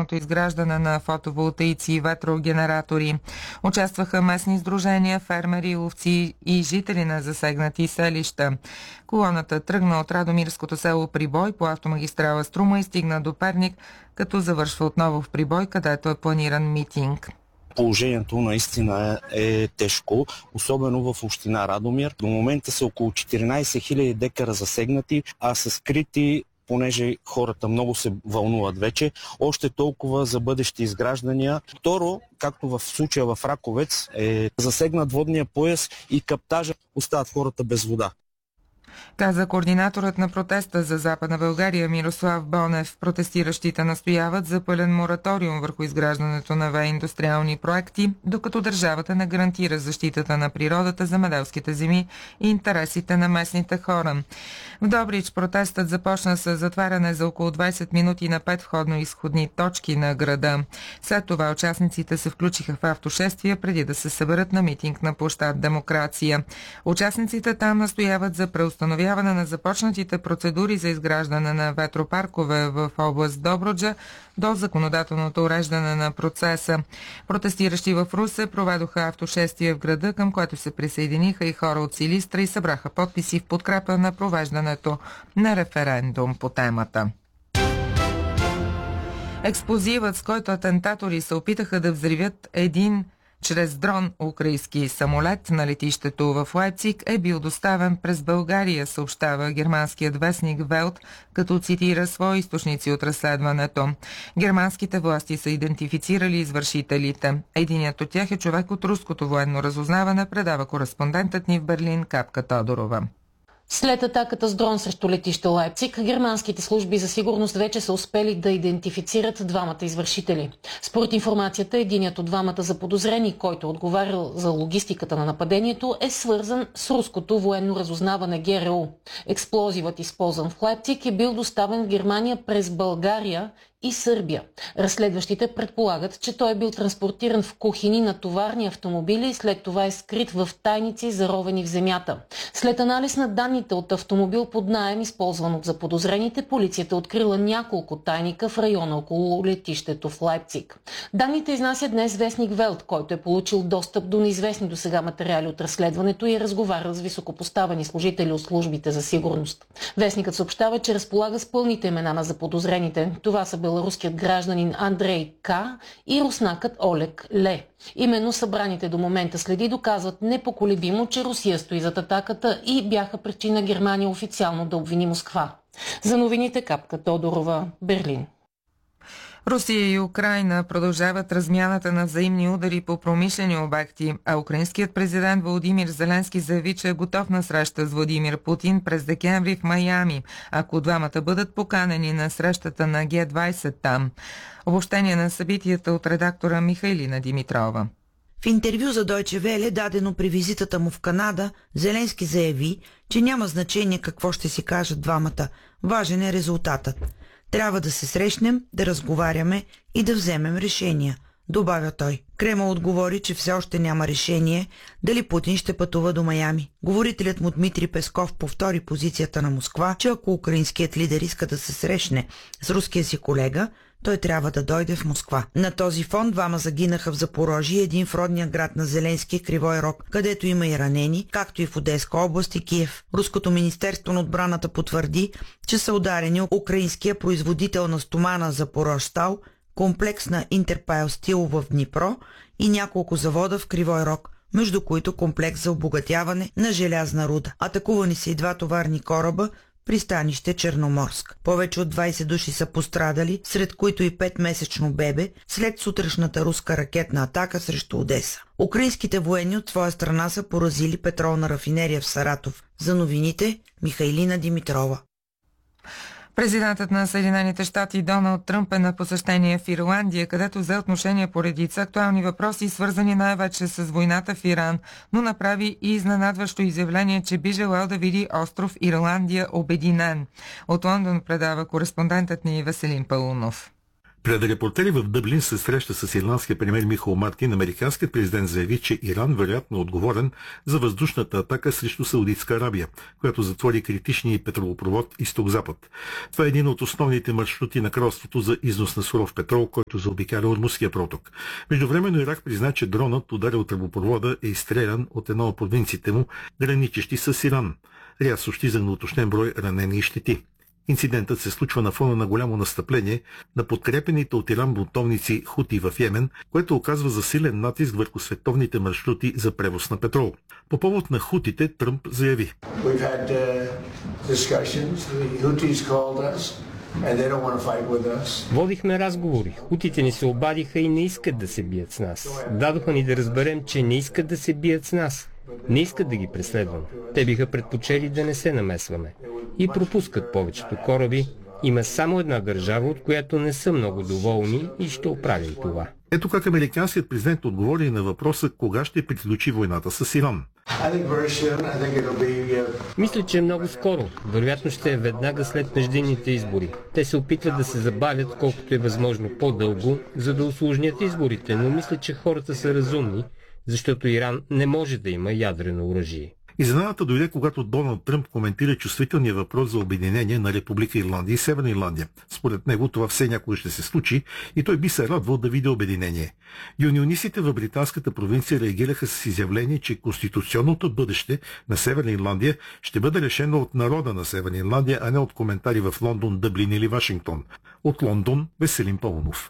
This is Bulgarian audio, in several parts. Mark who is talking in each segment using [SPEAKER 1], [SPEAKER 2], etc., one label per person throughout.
[SPEAKER 1] допълнителното изграждане на фотоволтаици и ветрогенератори. Участваха местни сдружения, фермери, ловци и жители на засегнати селища. Колоната тръгна от Радомирското село Прибой по автомагистрала Струма и стигна до Перник, като завършва отново в Прибой, където е планиран митинг.
[SPEAKER 2] Положението наистина е тежко, особено в община Радомир. До момента са около 14 000 декара засегнати, а са скрити, понеже хората много се вълнуват вече, още толкова за бъдещи изграждания. Второ, както в случая в Раковец, е засегнат водния пояс и каптажа, остават хората без вода.
[SPEAKER 1] Каза координаторът на протеста за Западна България Мирослав Бонев. Протестиращите настояват за пълен мораториум върху изграждането на ВЕИ-индустриални проекти, докато държавата не гарантира защитата на природата, земеделските земи и интересите на местните хора. В Добрич протестът започна с затваряне за около 20 минути на 5 входно-изходни точки на града. След това участниците се включиха в автошествия преди да се съберат на митинг на площад Демокрация. Участниците там настояват за преустановяване на започнатите процедури за изграждане на ветропаркове в област Добруджа до законодателното уреждане на процеса. Протестиращи в Русе проведоха автошествие в града, към което се присъединиха и хора от Силистра и събраха подписи в подкрепа на провеждането на референдум по темата. Експлозивът, с който атентатори се опитаха да взривят чрез дрон украински самолет на летището в Лайпциг, е бил доставен през България, съобщава германският вестник Велт, като цитира свои източници от разследването. Германските власти са идентифицирали извършителите. Единият от тях е човек от руското военно разузнаване, предава кореспондентът ни в Берлин Капка Тодорова.
[SPEAKER 3] След атаката с дрон срещу летище Лайпциг, германските служби за сигурност вече са успели да идентифицират двамата извършители. Според информацията, единият от двамата заподозрени, който отговарял за логистиката на нападението, е свързан с руското военно разузнаване ГРУ. Експлозивът, използван в Лайпциг, е бил доставен в Германия през България и Сърбия. Разследващите предполагат, че той е бил транспортиран в кухини на товарни автомобили и след това е скрит в тайници, заровени в земята. След анализ на данните от автомобил под наем, използван от заподозрените, полицията открила няколко тайника в района около летището в Лайпциг. Данните изнася днес вестник Велт, който е получил достъп до неизвестни досега материали от разследването и е разговарял с високопоставени служители от службите за сигурност. Вестникът съобщава, че разполага с пълните имена на заподозрените. Това са беларуският гражданин Андрей К. и руснакът Олег Ле. Именно събраните до момента следи доказват непоколебимо, че Русия стои зад атаката и бяха причина Германия официално да обвини Москва. За новините Капка Тодорова, Берлин.
[SPEAKER 1] Русия и Украйна продължават размяната на взаимни удари по промишлени обекти, а украинският президент Володимир Зеленски заяви, че е готов на среща с Владимир Путин през декември в Майами, ако двамата бъдат поканени на срещата на Г-20 там. Обобщение на събитията от редактора Михайлина Димитрова.
[SPEAKER 4] В интервю за Deutsche Welle, дадено при визитата му в Канада, Зеленски заяви, че няма значение какво ще си кажат двамата. Важен е резултатът. Трябва да се срещнем, да разговаряме и да вземем решения, добавя той. Кремъл отговори, че все още няма решение дали Путин ще пътува до Майами. Говорителят му Дмитрий Песков повтори позицията на Москва, че ако украинският лидер иска да се срещне с руския си колега, той трябва да дойде в Москва. На този фон двама загинаха в Запорожие, един в родния град на Зеленски, Кривой Рог, където има и ранени, както и в Одеска област и Киев. Руското министерство на отбраната потвърди, че са ударени украинския производител на стомана Запорожстал, комплекс на Интерпайл Стил в Днипро и няколко завода в Кривой Рог, между които комплекс за обогатяване на желязна руда. Атакувани са и два товарни кораба, пристанище Черноморск. Повече от 20 души са пострадали, сред които и 5-месечно бебе, след сутрешната руска ракетна атака срещу Одеса. Украинските военни от своя страна са поразили петролна рафинерия в Саратов. За новините Михайлина Димитрова.
[SPEAKER 1] Президентът на Съединените щати Доналд Тръмп е на посещение в Ирландия, където взе отношение по редица актуални въпроси, свързани най-вече с войната в Иран, но направи и изненадващо изявление, че би желал да види остров Ирландия обединен. От Лондон предава кореспондентът ни Веселин Паунов.
[SPEAKER 5] Пред репортери в Дъблин се среща с ирландския премиер Михаел Мартин. Американският президент заяви, че Иран вероятно е отговорен за въздушната атака срещу Саудитска Арабия, която затвори критичния петролопровод Изток-Запад. Това е един от основните маршрути на кралството за износ на суров петрол, който заобикаля Ормузския проток. Междувременно Ирак призна, че дронът, ударил тръбопровода, е изстрелян от една от провинциите му, граничещи с Иран. Риад съобщи за неуточнен брой ранени и щети. Инцидентът се случва на фона на голямо настъпление на подкрепените от Иран бунтовници Хути в Йемен, което оказва засилен натиск върху световните маршрути за превоз на петрол. По повод на хутите Тръмп заяви:
[SPEAKER 6] Водихме разговори. Хутите ни се обадиха и не искат да се бият с нас. Дадоха ни да разберем, че не искат да се бият с нас. Не искат да ги преследваме. Те биха предпочели да не се намесваме. И пропускат повечето кораби. Има само една държава, от която не са много доволни и ще оправим това.
[SPEAKER 5] Ето как американският президент отговори на въпроса кога ще приключи войната с Иран.
[SPEAKER 6] Мисля, че е много скоро. Вероятно ще е веднага след междинните избори. Те се опитват да се забавят колкото е възможно по-дълго, за да усложнят изборите, но мисля, че хората са разумни, защото Иран не може да има ядрено оръжие.
[SPEAKER 5] Изненадата дойде, когато Доналд Тръмп коментира чувствителния въпрос за обединение на Република Ирландия и Северна Ирландия. Според него това все някога ще се случи и той би се радвал да види обединение. Юнионистите в британската провинция реагираха с изявление, че конституционното бъдеще на Северна Ирландия ще бъде решено от народа на Северна Ирландия, а не от коментари в Лондон, Дъблин или Вашингтон. От Лондон Веселин Паунов.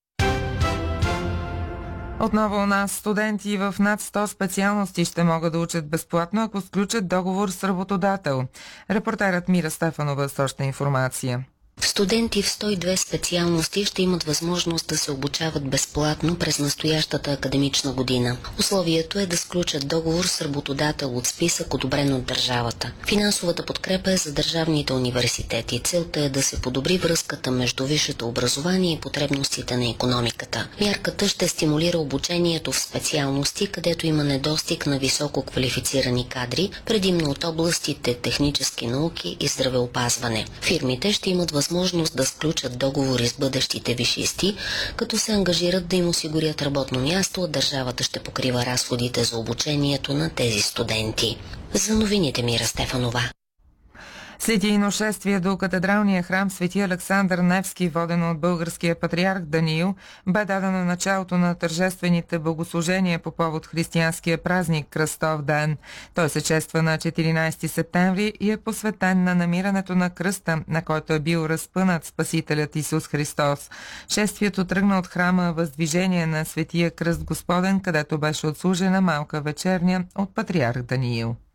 [SPEAKER 1] Отново у нас студенти в над 100 специалности ще могат да учат безплатно, ако сключат договор с работодател. Репортерът Мира Стефанова с още информация.
[SPEAKER 7] Студенти в 102 специалности ще имат възможност да се обучават безплатно през настоящата академична година. Условието е да сключат договор с работодател от списък, одобрен от държавата. Финансовата подкрепа е за държавните университети. Целта е да се подобри връзката между висшето образование и потребностите на икономиката. Мярката ще стимулира обучението в специалности, където има недостиг на високо квалифицирани кадри, предимно от областите технически науки и здравеопазване. Фирмите ще имат възможност да сключат договори с бъдещите висшисти, като се ангажират да им осигурят работно място, а държавата ще покрива разходите за обучението на тези студенти. За новините Мира Стефанова.
[SPEAKER 1] След шествие до катедралния храм Свети Александър Невски, водено от българския патриарх Даниил, бе дадено началото на тържествените богослужения по повод християнския празник Кръстов ден. Той се чества на 14 септември и е посветен на намирането на кръста, на който е бил разпънат Спасителят Исус Христос. Шествието тръгна от храма Въздвижение на Светия Кръст Господен, където беше отслужена малка вечерня от патриарх Даниил.